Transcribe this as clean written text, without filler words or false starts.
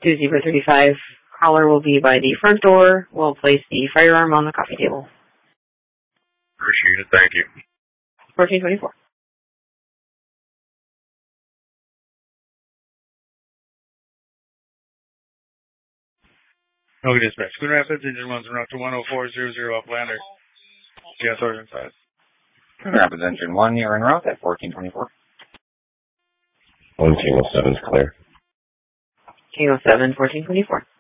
2-0-35. Caller will be by the front door. We'll place the firearm on the coffee table. Appreciate it. Thank you. 1424. Okay, dispatch. Coon Rapids, engine 1's en route to 10400 Uplander. Yes, order inside. Coon Rapids, engine 1, you're en route at 1424. 1 Tango 7's clear. Tango 7, 1424.